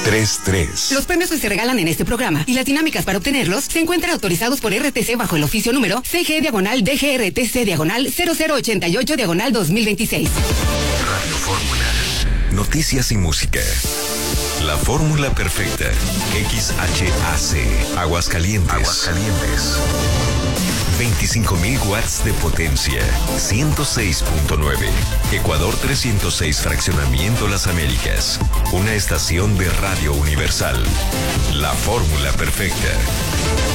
33. Los premios que se regalan en este programa y las dinámicas para obtenerlos se encuentran autorizados por RTC bajo el oficio número CG/DGRTC/0088/2026. Radio Fórmula. Noticias y música. La fórmula perfecta. XHAC. Aguascalientes. 25.000 watts de potencia. 106.9. Ecuador 306 Fraccionamiento Las Américas. Una estación de Radio Universal. La fórmula perfecta.